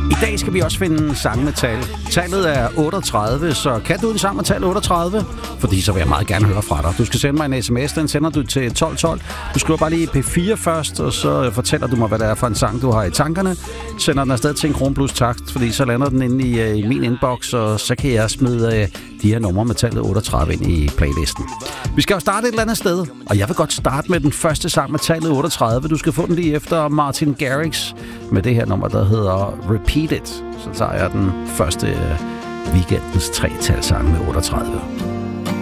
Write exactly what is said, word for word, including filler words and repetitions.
I dag skal vi også finde sange med tal. Tallet er otteogtredive, så kan du en sang med tal otteogtredive? Fordi så vil jeg meget gerne høre fra dig. Du skal sende mig en sms, den sender du til tolv tolv. Du skriver bare lige P fire først, og så fortæller du mig, hvad det er for en sang, du har i tankerne. Sender den afsted til en krone plus takst, fordi så lander den inde i, i min inbox, og så kan jeg smide de her numre med tallet otteogtredive ind i playlisten. Vi skal jo starte et eller andet sted, og jeg vil godt starte med den første sang med tallet otteogtredive. Du skal få den lige efter Martin Garrix med det her nummer, der hedder Repeat It. Så tager jeg den første weekendens tre-talssang med otteogtredive.